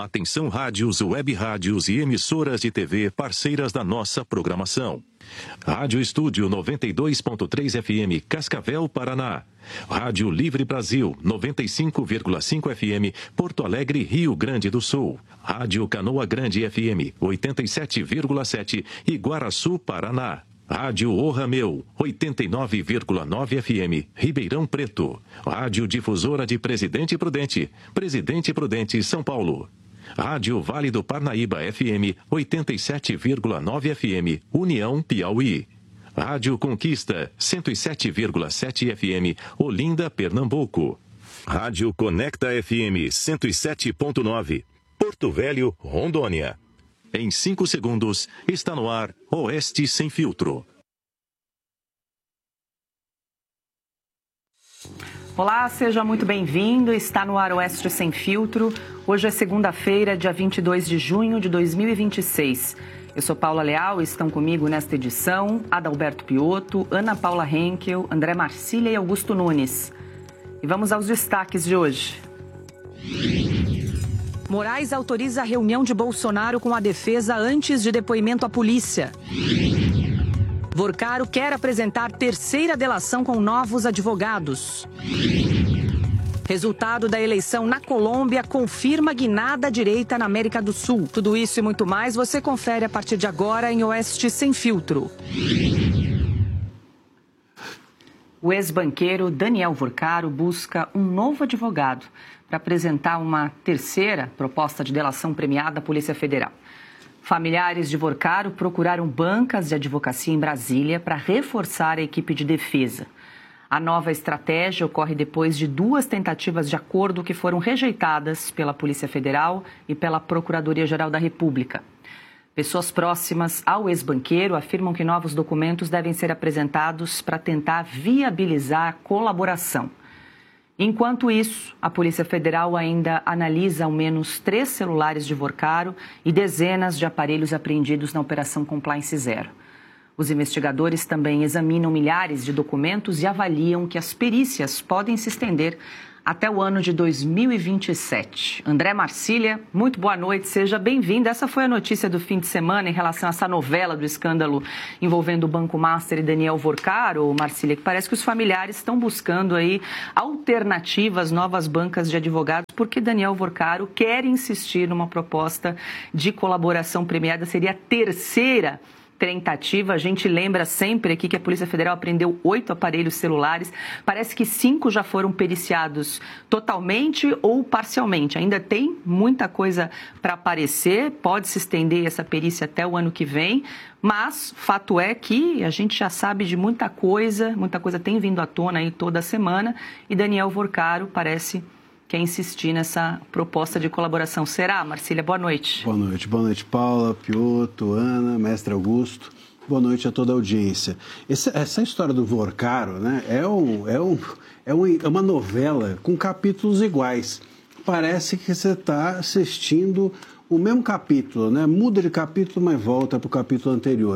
Atenção rádios, web rádios e emissoras de TV parceiras da nossa programação. Rádio Estúdio 92.3 FM, Cascavel, Paraná. Rádio Livre Brasil 95,5 FM, Porto Alegre, Rio Grande do Sul. Rádio Canoa Grande FM 87,7, Iguaraçu, Paraná. Rádio O Rameu, 89,9 FM, Ribeirão Preto. Rádio Difusora de Presidente Prudente, Presidente Prudente, São Paulo. Rádio Vale do Parnaíba FM, 87,9 FM, União, Piauí. Rádio Conquista, 107,7 FM, Olinda, Pernambuco. Rádio Conecta FM, 107,9, Porto Velho, Rondônia. Em 5 segundos, está no ar Oeste Sem Filtro. Olá, seja muito bem-vindo. Está no ar Oeste Sem Filtro. Hoje é segunda-feira, dia 22 de junho de 2026. Eu sou Paula Leal e estão comigo nesta edição Adalberto Piotto, Ana Paula Henkel, André Marcília e Augusto Nunes. E vamos aos destaques de hoje. Moraes autoriza a reunião de Bolsonaro com a defesa antes de depoimento à polícia. Vorcaro quer apresentar terceira delação com novos advogados. Resultado da eleição na Colômbia confirma guinada à direita na América do Sul. Tudo isso e muito mais você confere a partir de agora em Oeste Sem Filtro. O ex-banqueiro Daniel Vorcaro busca um novo advogado para apresentar uma terceira proposta de delação premiada à Polícia Federal. Familiares de Vorcaro procuraram bancas de advocacia em Brasília para reforçar a equipe de defesa. A nova estratégia ocorre depois de 2 tentativas de acordo que foram rejeitadas pela Polícia Federal e pela Procuradoria-Geral da República. Pessoas próximas ao ex-banqueiro afirmam que novos documentos devem ser apresentados para tentar viabilizar a colaboração. Enquanto isso, a Polícia Federal ainda analisa ao menos 3 celulares de Vorcaro e dezenas de aparelhos apreendidos na Operação Compliance Zero. Os investigadores também examinam milhares de documentos e avaliam que as perícias podem se estender até o ano de 2027. André Marcília, muito boa noite, seja bem-vindo. Essa foi a notícia do fim de semana em relação a essa novela do escândalo envolvendo o Banco Master e Daniel Vorcaro, Marcília, que parece que os familiares estão buscando aí alternativas, novas bancas de advogados, porque Daniel Vorcaro quer insistir numa proposta de colaboração premiada, seria a terceira tentativa. A gente lembra sempre aqui que a Polícia Federal apreendeu 8 aparelhos celulares. Parece que 5 já foram periciados totalmente ou parcialmente. Ainda tem muita coisa para aparecer. Pode se estender essa perícia até o ano que vem. Mas fato é que a gente já sabe de muita coisa tem vindo à tona aí toda semana. E Daniel Vorcaro parece quer insistir nessa proposta de colaboração. Será, Marcília? Boa noite. Boa noite, Paula, Piotto, Ana, mestre Augusto. Boa noite a toda a audiência. Essa história do Vorcaro, né, é uma novela com capítulos iguais. Parece que você está assistindo o mesmo capítulo, né? Muda de capítulo, mas volta para o capítulo anterior.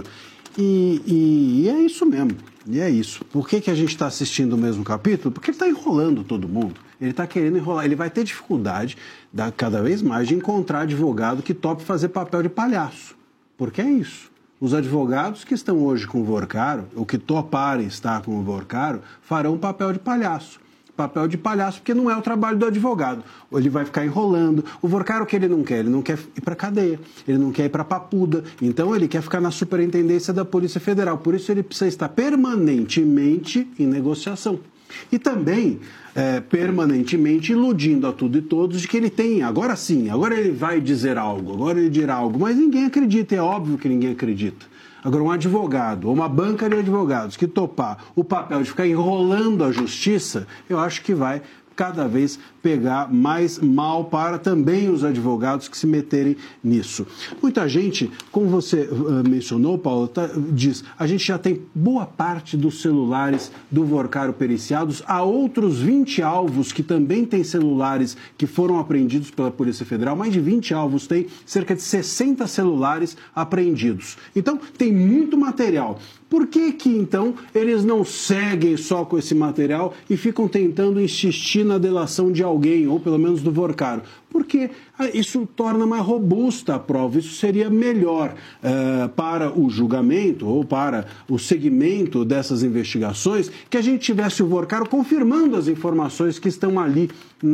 E é isso mesmo, e é isso. Por que a gente está assistindo o mesmo capítulo? Porque ele está enrolando todo mundo. Ele está querendo enrolar, ele vai ter dificuldade, cada vez mais, de encontrar advogado que tope fazer papel de palhaço. Porque é isso. Os advogados que estão hoje com o Vorcaro, ou que toparem estar com o Vorcaro, farão papel de palhaço. Papel de palhaço, porque não é o trabalho do advogado. Ele vai ficar enrolando. O Vorcaro, o que ele não quer ir para a cadeia, ele não quer ir para a papuda, então ele quer ficar na superintendência da Polícia Federal. Por isso ele precisa estar permanentemente em negociação. E também permanentemente iludindo a tudo e todos de que ele tem, agora sim, agora ele vai dizer algo, agora ele dirá algo, mas ninguém acredita, é óbvio que ninguém acredita. Agora, um advogado ou uma banca de advogados que topar o papel de ficar enrolando a justiça, eu acho que vai cada vez pegar mais mal para também os advogados que se meterem nisso. Muita gente, como você mencionou, Paulo, diz, a gente já tem boa parte dos celulares do Vorcaro periciados, há outros 20 alvos que também têm celulares que foram apreendidos pela Polícia Federal, mais de 20 alvos têm cerca de 60 celulares apreendidos. Então, tem muito material. Por que então, eles não seguem só com esse material e ficam tentando insistir na delação de alguém, ou pelo menos do Vorcaro, porque isso torna mais robusta a prova, isso seria melhor para o julgamento ou para o segmento dessas investigações, que a gente tivesse o Vorcaro confirmando as informações que estão ali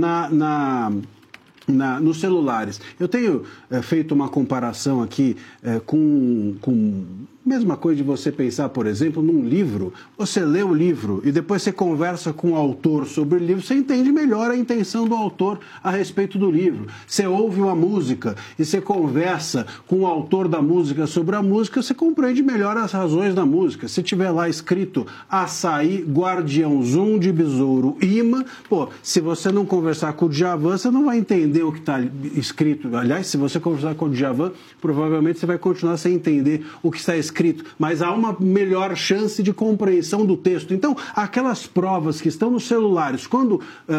nos celulares. Eu tenho feito uma comparação aqui com mesma coisa de você pensar, por exemplo, num livro. Você lê o livro e depois você conversa com o autor sobre o livro, você entende melhor a intenção do autor a respeito do livro. Você ouve uma música e você conversa com o autor da música sobre a música, você compreende melhor as razões da música. Se tiver lá escrito açaí, guardiãozum de besouro, imã, se você não conversar com o Djavan, você não vai entender o que está escrito. Aliás, se você conversar com o Djavan, provavelmente você vai continuar sem entender o que está escrito, mas há uma melhor chance de compreensão do texto. Então, aquelas provas que estão nos celulares, quando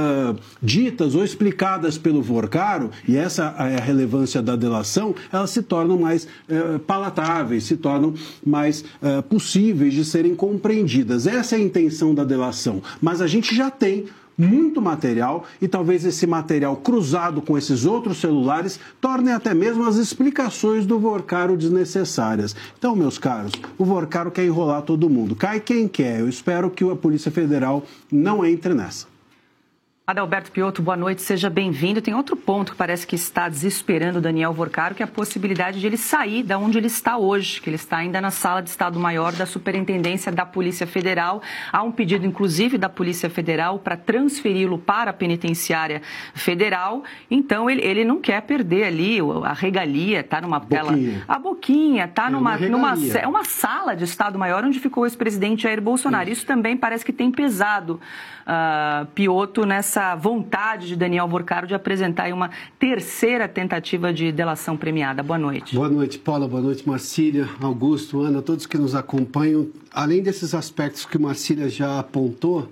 ditas ou explicadas pelo Vorcaro, e essa é a relevância da delação, elas se tornam mais palatáveis, se tornam mais possíveis de serem compreendidas. Essa é a intenção da delação. Mas a gente já tem muito material e talvez esse material cruzado com esses outros celulares torne até mesmo as explicações do Vorcaro desnecessárias. Então, meus caros, o Vorcaro quer enrolar todo mundo. Cai quem quer. Eu espero que a Polícia Federal não entre nessa. Adalberto Piotto, boa noite, seja bem-vindo. Tem outro ponto que parece que está desesperando o Daniel Vorcaro, que é a possibilidade de ele sair da onde ele está hoje, que ele está ainda na sala de Estado-Maior da Superintendência da Polícia Federal. Há um pedido, inclusive, da Polícia Federal para transferi-lo para a Penitenciária Federal. Então, ele não quer perder ali a regalia, está numa tela... A boquinha, está uma sala de Estado-Maior onde ficou o ex-presidente Jair Bolsonaro. Isso também parece que tem pesado, Piotto, nessa vontade de Daniel Vorcaro de apresentar aí uma terceira tentativa de delação premiada. Boa noite. Boa noite, Paula. Boa noite, Marcília, Augusto, Ana, todos que nos acompanham. Além desses aspectos que Marcília já apontou,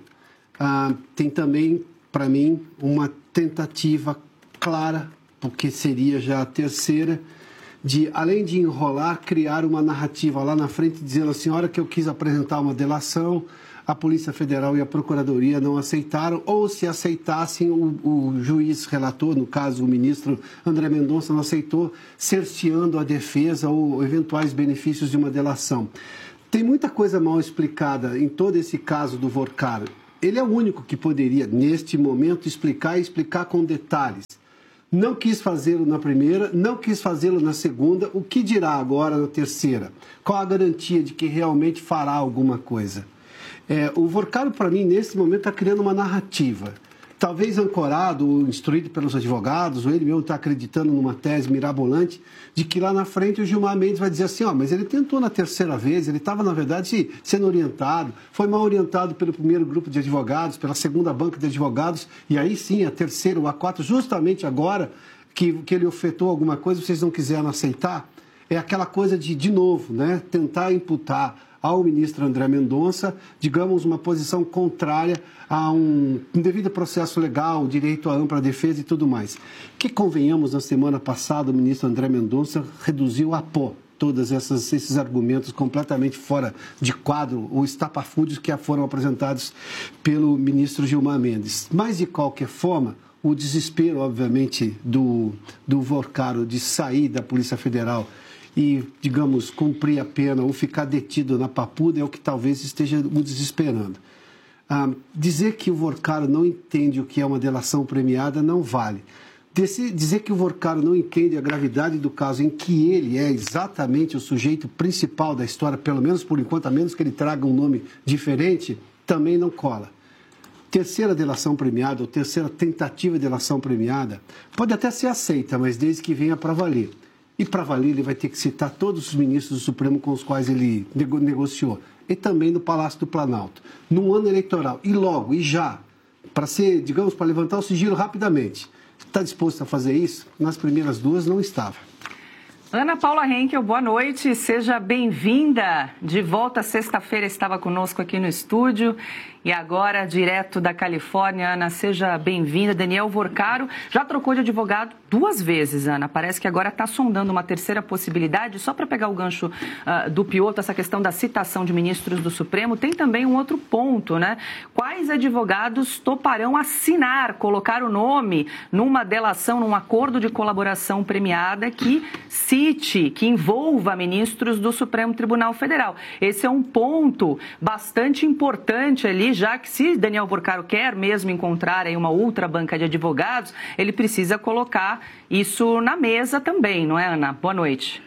tem também, para mim, uma tentativa clara, porque seria já a terceira, de, além de enrolar, criar uma narrativa lá na frente, dizendo assim, a hora que eu quis apresentar uma delação, a Polícia Federal e a Procuradoria não aceitaram, ou se aceitassem, o juiz relator, no caso o ministro André Mendonça, não aceitou, cerceando a defesa ou eventuais benefícios de uma delação. Tem muita coisa mal explicada em todo esse caso do Vorcaro. Ele é o único que poderia, neste momento, explicar com detalhes. Não quis fazê-lo na primeira, não quis fazê-lo na segunda, o que dirá agora na terceira? Qual a garantia de que realmente fará alguma coisa? O Vorcaro, para mim, nesse momento, está criando uma narrativa. Talvez ancorado, ou instruído pelos advogados, ou ele mesmo está acreditando numa tese mirabolante, de que lá na frente o Gilmar Mendes vai dizer assim, mas ele tentou na terceira vez, ele estava, na verdade, sendo orientado, foi mal orientado pelo primeiro grupo de advogados, pela segunda banca de advogados, e aí sim, a terceira ou a quarta, justamente agora que ele ofertou alguma coisa, vocês não quiseram aceitar, é aquela coisa de novo, né, tentar imputar ao ministro André Mendonça, digamos, uma posição contrária a um devido processo legal, direito à ampla defesa e tudo mais. Que, convenhamos, na semana passada, o ministro André Mendonça reduziu a pó todos esses argumentos completamente fora de quadro, ou estapafúrdios que foram apresentados pelo ministro Gilmar Mendes. Mas, de qualquer forma, o desespero, obviamente, do Vorcaro de sair da Polícia Federal e, digamos, cumprir a pena ou ficar detido na papuda é o que talvez esteja o desesperando. Dizer que o Vorcaro não entende o que é uma delação premiada não vale. Dizer que o Vorcaro não entende a gravidade do caso em que ele é exatamente o sujeito principal da história, pelo menos por enquanto, a menos que ele traga um nome diferente, também não cola. Terceira delação premiada ou terceira tentativa de delação premiada pode até ser aceita, mas desde que venha para valer. E para valer, ele vai ter que citar todos os ministros do Supremo com os quais ele negociou. E também no Palácio do Planalto. Num ano eleitoral. E logo, e já, para ser, digamos, para levantar o sigilo rapidamente. Está disposto a fazer isso? Nas primeiras duas, não estava. Ana Paula Henkel, boa noite, seja bem-vinda. De volta, sexta-feira estava conosco aqui no estúdio e agora direto da Califórnia. Ana, seja bem-vinda. Daniel Vorcaro já trocou de advogado 2 vezes, Ana. Parece que agora está sondando uma terceira possibilidade. Só para pegar o gancho do Piotto, essa questão da citação de ministros do Supremo, tem também um outro ponto, né? Quais advogados toparão assinar, colocar o nome numa delação, num acordo de colaboração premiada que que envolva ministros do Supremo Tribunal Federal? Esse é um ponto bastante importante ali, já que se Daniel Vorcaro quer mesmo encontrar aí uma outra banca de advogados, ele precisa colocar isso na mesa também, não é, Ana? Boa noite.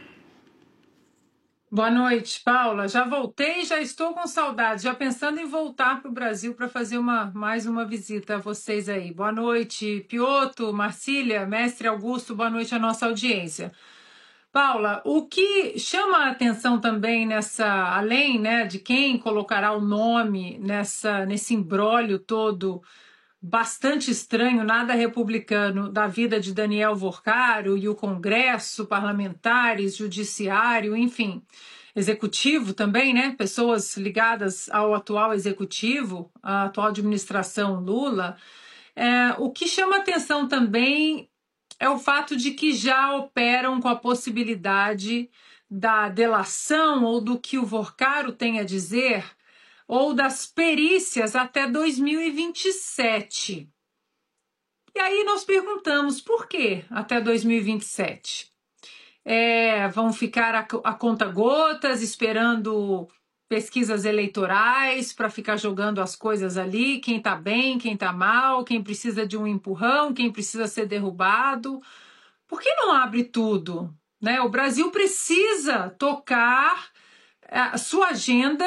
Boa noite, Paula. Já voltei, já estou com saudade, já pensando em voltar para o Brasil para fazer mais uma visita a vocês aí. Boa noite, Piotto, Marcília, mestre Augusto, boa noite à nossa audiência. Paula, o que chama a atenção também além, né, de quem colocará o nome nesse imbróglio todo bastante estranho, nada republicano, da vida de Daniel Vorcaro e o Congresso, parlamentares, judiciário, enfim, executivo também, né, pessoas ligadas ao atual executivo, à atual administração Lula, o que chama a atenção também é o fato de que já operam com a possibilidade da delação ou do que o Vorcaro tem a dizer, ou das perícias até 2027. E aí nós perguntamos, por que até 2027? Vão ficar a conta-gotas, esperando pesquisas eleitorais para ficar jogando as coisas ali, quem está bem, quem está mal, quem precisa de um empurrão, quem precisa ser derrubado. Por que não abre tudo? Né? O Brasil precisa tocar a sua agenda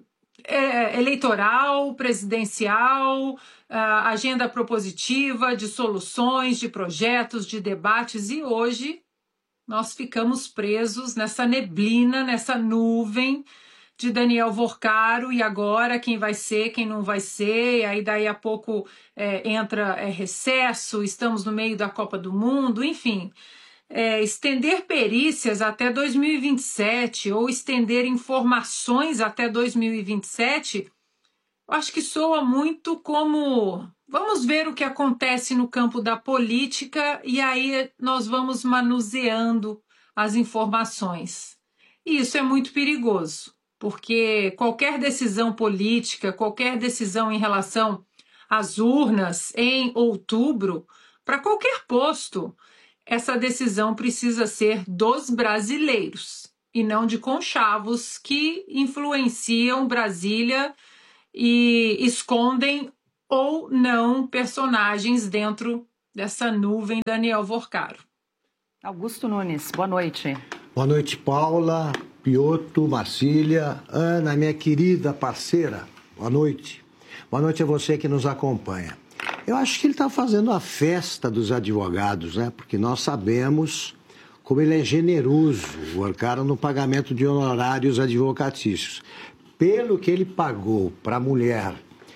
eleitoral, presidencial, agenda propositiva de soluções, de projetos, de debates, e hoje nós ficamos presos nessa neblina, nessa nuvem de Daniel Vorcaro, e agora quem vai ser, quem não vai ser, e aí daí a pouco entra recesso, estamos no meio da Copa do Mundo, enfim. Estender perícias até 2027 ou estender informações até 2027, eu acho que soa muito como vamos ver o que acontece no campo da política e aí nós vamos manuseando as informações. E isso é muito perigoso, porque qualquer decisão política, qualquer decisão em relação às urnas em outubro, para qualquer posto, essa decisão precisa ser dos brasileiros e não de conchavos que influenciam Brasília e escondem ou não personagens dentro dessa nuvem Daniel Vorcaro. Augusto Nunes, boa noite. Boa noite, Paula, Piotto, Marcília, Ana, minha querida parceira, boa noite. Boa noite a você que nos acompanha. Eu acho que ele está fazendo a festa dos advogados, né? Porque nós sabemos como ele é generoso, o Vorcaro, no pagamento de honorários advocatícios. Pelo que ele pagou para a mulher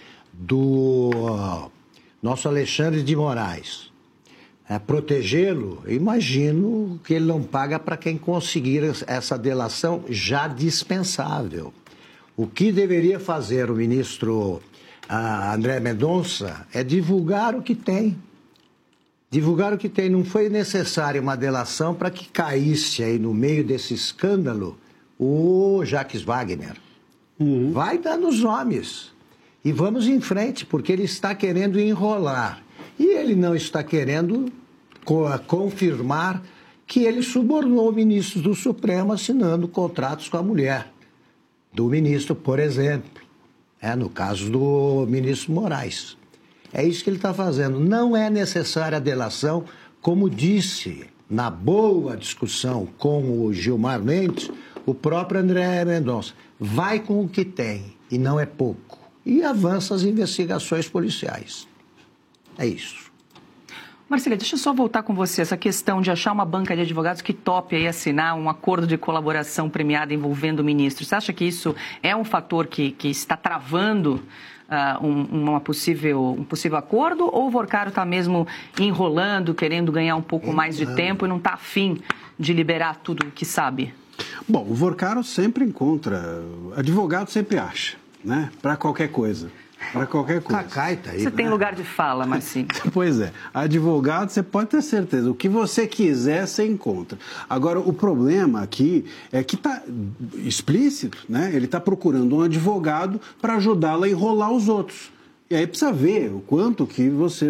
do nosso Alexandre de Moraes protegê-lo, imagino que ele não paga para quem conseguir essa delação já dispensável. O que deveria fazer o ministro André Mendonça é divulgar o que tem. Divulgar o que tem. Não foi necessária uma delação para que caísse aí no meio desse escândalo o Jacques Wagner. Vai dando os nomes e vamos em frente, porque ele está querendo enrolar. E ele não está querendo confirmar que ele subornou ministros do Supremo assinando contratos com a mulher do ministro, por exemplo. No caso do ministro Moraes. É isso que ele está fazendo. Não é necessária a delação, como disse na boa discussão com o Gilmar Mendes, o próprio André Mendonça. Vai com o que tem, e não é pouco. E avança as investigações policiais. É isso. Marcília, deixa eu só voltar com você. Essa questão de achar uma banca de advogados que tope aí assinar um acordo de colaboração premiada envolvendo ministros. Você acha que isso é um fator que está travando um possível acordo, ou o Vorcaro está mesmo enrolando, querendo ganhar um pouco mais de tempo e não está afim de liberar tudo o que sabe? Bom, o Vorcaro sempre encontra, advogado sempre acha, né? Para qualquer coisa. Para qualquer coisa. Cacai tá aí, você tem lugar de fala, Marcinho. Pois é. Advogado, você pode ter certeza. O que você quiser, você encontra. Agora, o problema aqui é que está explícito, né? Ele está procurando um advogado para ajudá-lo a enrolar os outros. E aí precisa ver o quanto que você...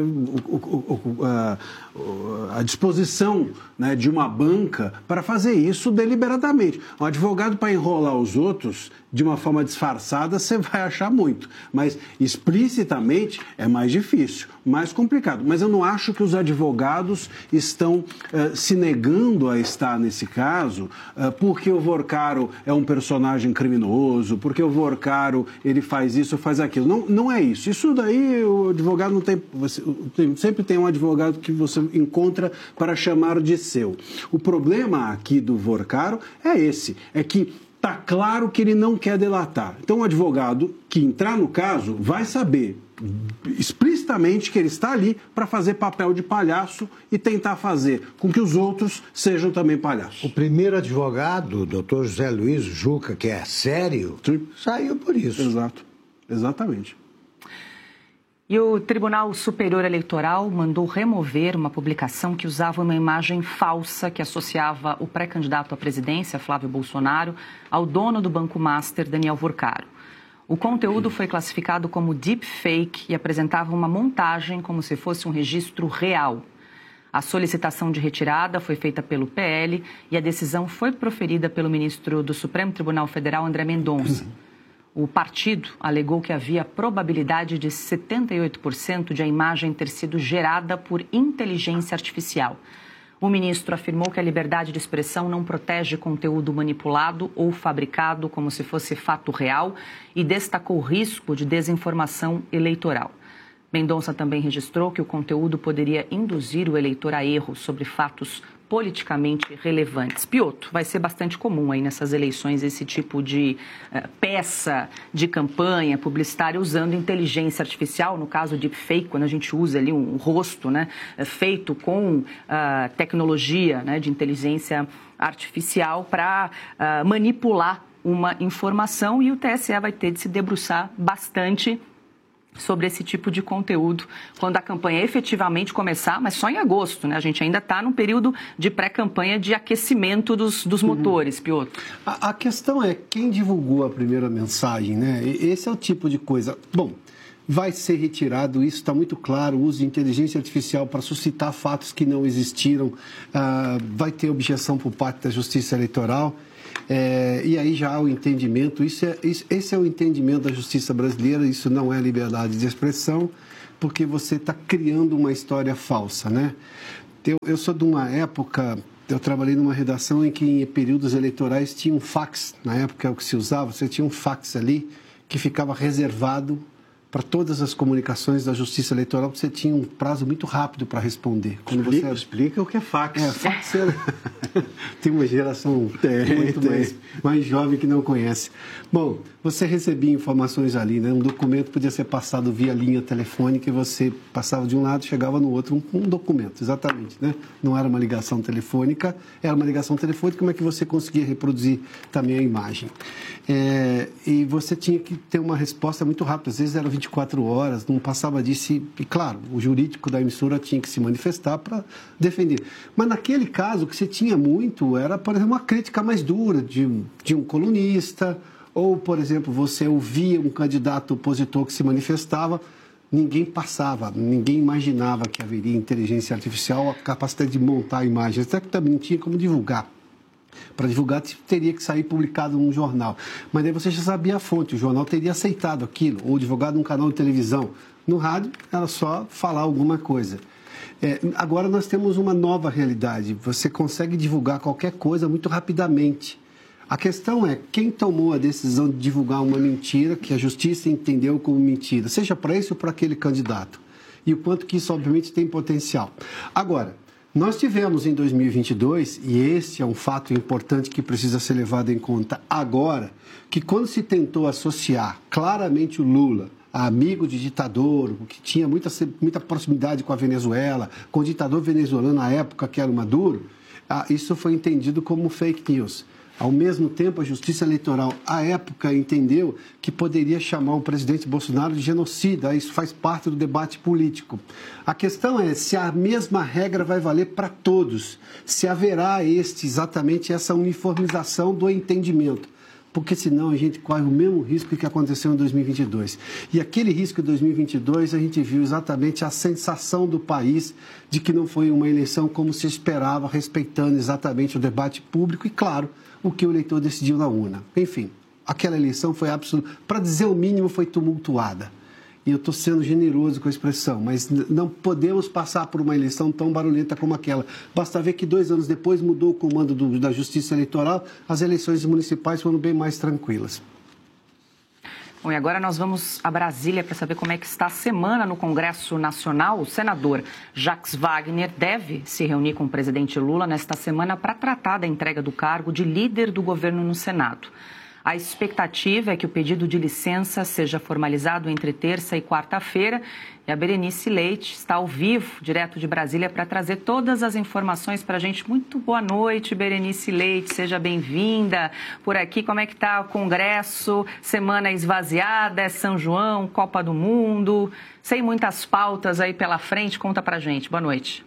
a disposição, né, de uma banca para fazer isso deliberadamente. Um advogado para enrolar os outros de uma forma disfarçada, você vai achar muito. Mas explicitamente é mais difícil, mais complicado. Mas eu não acho que os advogados estão se negando a estar nesse caso porque o Vorcaro é um personagem criminoso, porque o Vorcaro ele faz isso, faz aquilo. Não, não é isso. Isso daí o advogado não tem... sempre tem um advogado que você encontra para chamar de seu. O problema aqui do Vorcaro é esse, é que está claro que ele não quer delatar. Então o advogado que entrar no caso vai saber explicitamente que ele está ali para fazer papel de palhaço e tentar fazer com que os outros sejam também palhaços. O primeiro advogado, o doutor José Luiz Juca, que é sério, saiu por isso. Exato, exatamente. E o Tribunal Superior Eleitoral mandou remover uma publicação que usava uma imagem falsa que associava o pré-candidato à presidência, Flávio Bolsonaro, ao dono do Banco Master, Daniel Vorcaro. O conteúdo foi classificado como deepfake e apresentava uma montagem como se fosse um registro real. A solicitação de retirada foi feita pelo PL e a decisão foi proferida pelo ministro do Supremo Tribunal Federal, André Mendonça. O partido alegou que havia probabilidade de 78% de a imagem ter sido gerada por inteligência artificial. O ministro afirmou que a liberdade de expressão não protege conteúdo manipulado ou fabricado como se fosse fato real e destacou o risco de desinformação eleitoral. Mendonça também registrou que o conteúdo poderia induzir o eleitor a erros sobre fatos politicamente relevantes. Piotr, vai ser bastante comum aí nessas eleições esse tipo de peça de campanha publicitária usando inteligência artificial, no caso deepfake, quando a gente usa ali um rosto, né, feito com tecnologia, né, de inteligência artificial para manipular uma informação, e o TSE vai ter de se debruçar bastante sobre esse tipo de conteúdo quando a campanha efetivamente começar, mas só em agosto, né? A gente ainda está num período de pré-campanha de aquecimento dos motores, Piotr. A questão é quem divulgou a primeira mensagem, né? Esse é o tipo de coisa. Bom, vai ser retirado, isso está muito claro, o uso de inteligência artificial para suscitar fatos que não existiram, vai ter objeção por parte da Justiça Eleitoral. E aí já há o entendimento, esse é o entendimento da justiça brasileira, isso não é liberdade de expressão, porque você está criando uma história falsa, né? Eu sou de uma época, eu trabalhei numa redação em que em períodos eleitorais tinha um fax, na época é o que se usava, você tinha um fax ali que ficava reservado para todas as comunicações da Justiça Eleitoral, você tinha um prazo muito rápido para responder. Quando Explica o que é fax. Fax era... Tem uma geração muito mais jovem que não conhece. Bom, você recebia informações ali, né? Um documento podia ser passado via linha telefônica e você passava de um lado e chegava no outro, um documento, exatamente, né? Não era uma ligação telefônica, era uma ligação telefônica, como é que você conseguia reproduzir também a imagem. E você tinha que ter uma resposta muito rápida, às vezes era 24 horas, não passava disso e claro, o jurídico da emissora tinha que se manifestar para defender. Mas naquele caso, o que você tinha muito era, por exemplo, uma crítica mais dura de um colunista, ou, por exemplo, você ouvia um candidato opositor que se manifestava, ninguém passava, ninguém imaginava que haveria inteligência artificial, a capacidade de montar imagens, até que também não tinha como divulgar. Para divulgar, teria que sair publicado num jornal. Mas daí você já sabia a fonte, o jornal teria aceitado aquilo, ou divulgado num canal de televisão. No rádio, era só falar alguma coisa. Agora nós temos uma nova realidade, você consegue divulgar qualquer coisa muito rapidamente. A questão é quem tomou a decisão de divulgar uma mentira que a justiça entendeu como mentira, seja para esse ou para aquele candidato. E o quanto que isso, obviamente, tem potencial. Agora, nós tivemos em 2022, e esse é um fato importante que precisa ser levado em conta agora, que quando se tentou associar claramente o Lula amigo de ditador, que tinha muita proximidade com a Venezuela, com o ditador venezuelano na época, que era o Maduro, isso foi entendido como fake news. Ao mesmo tempo, a Justiça Eleitoral, à época, entendeu que poderia chamar o presidente Bolsonaro de genocida. Isso faz parte do debate político. A questão é se a mesma regra vai valer para todos, se haverá exatamente essa uniformização do entendimento. Porque senão a gente corre o mesmo risco que aconteceu em 2022. E aquele risco em 2022, a gente viu exatamente a sensação do país de que não foi uma eleição como se esperava, respeitando exatamente o debate público e, claro, o que o eleitor decidiu na urna. Enfim, aquela eleição foi absoluta, para dizer o mínimo, foi tumultuada. E eu estou sendo generoso com a expressão, mas não podemos passar por uma eleição tão barulhenta como aquela. Basta ver que 2 anos depois mudou o comando da Justiça Eleitoral, as eleições municipais foram bem mais tranquilas. Bom, e agora nós vamos a Brasília para saber como é que está a semana no Congresso Nacional. O senador Jacques Wagner deve se reunir com o presidente Lula nesta semana para tratar da entrega do cargo de líder do governo no Senado. A expectativa é que o pedido de licença seja formalizado entre terça e quarta-feira. E a Berenice Leite está ao vivo, direto de Brasília, para trazer todas as informações para a gente. Muito boa noite, Berenice Leite, seja bem-vinda. Por aqui, como é que está o Congresso? Semana esvaziada, é São João, Copa do Mundo, sem muitas pautas aí pela frente. Conta para a gente. Boa noite.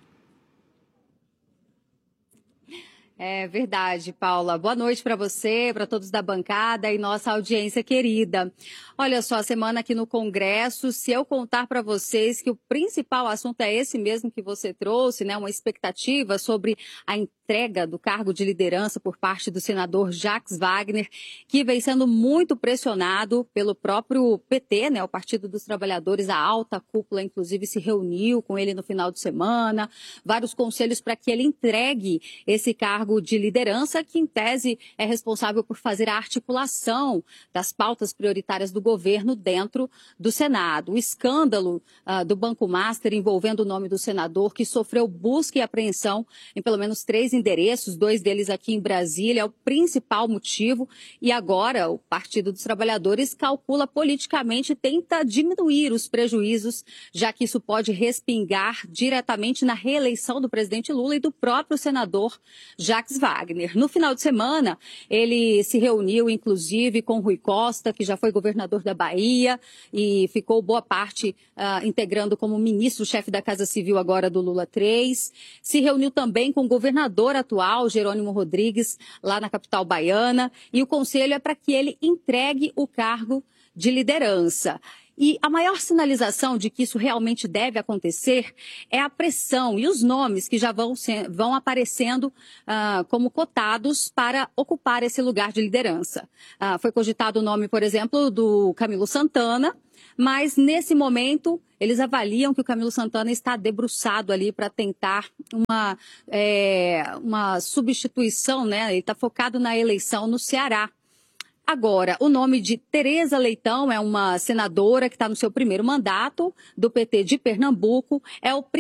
É verdade, Paula. Boa noite para você, para todos da bancada e nossa audiência querida. Olha só, a semana aqui no Congresso, se eu contar para vocês que o principal assunto é esse mesmo que você trouxe, né? Uma expectativa sobre a entrega do cargo de liderança por parte do senador Jacques Wagner, que vem sendo muito pressionado pelo próprio PT, né? O Partido dos Trabalhadores, a alta cúpula, inclusive, se reuniu com ele no final de semana, vários conselhos para que ele entregue esse cargo de liderança, que em tese é responsável por fazer a articulação das pautas prioritárias do governo dentro do Senado. O escândalo do Banco Master envolvendo o nome do senador, que sofreu busca e apreensão em pelo menos 3 endereços, 2 deles aqui em Brasília, é o principal motivo. E agora o Partido dos Trabalhadores calcula politicamente e tenta diminuir os prejuízos, já que isso pode respingar diretamente na reeleição do presidente Lula e do próprio senador Jacques Wagner. No final de semana, ele se reuniu, inclusive, com Rui Costa, que já foi governador da Bahia e ficou boa parte integrando como ministro-chefe da Casa Civil agora do Lula III. Se reuniu também com o governador atual, Jerônimo Rodrigues, lá na capital baiana. E o conselho é para que ele entregue o cargo de liderança. E a maior sinalização de que isso realmente deve acontecer é a pressão e os nomes que já vão aparecendo como cotados para ocupar esse lugar de liderança. Foi cogitado o nome, por exemplo, do Camilo Santana, mas nesse momento eles avaliam que o Camilo Santana está debruçado ali para tentar uma substituição, né? Ele está focado na eleição no Ceará. Agora, o nome de Tereza Leitão é uma senadora que está no seu primeiro mandato do PT de Pernambuco, é o